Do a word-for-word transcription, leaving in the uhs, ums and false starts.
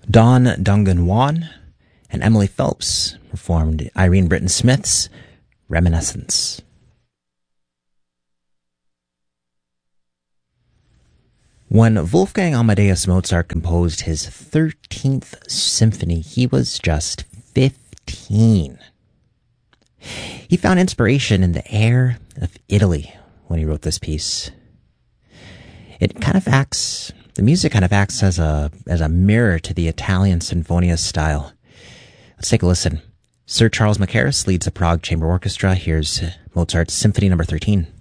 Don Dungan Wan and Emily Phelps performed Irene Britton Smith's Reminiscence. When Wolfgang Amadeus Mozart composed his thirteenth symphony, he was just fifteen. He found inspiration in the air of Italy when he wrote this piece. It kind of acts, the music kind of acts as a as a mirror to the Italian Sinfonia style. Let's take a listen. Sir Charles Mackerras leads the Prague Chamber Orchestra. Here's Mozart's Symphony Number thirteen.